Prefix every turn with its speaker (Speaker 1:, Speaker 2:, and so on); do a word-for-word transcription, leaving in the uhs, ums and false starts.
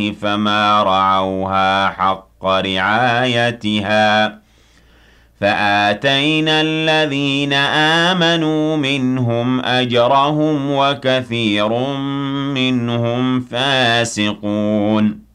Speaker 1: فما رعوها حق رعايتها فآتينا الذين آمنوا منهم أجرهم وكثير منهم فاسقون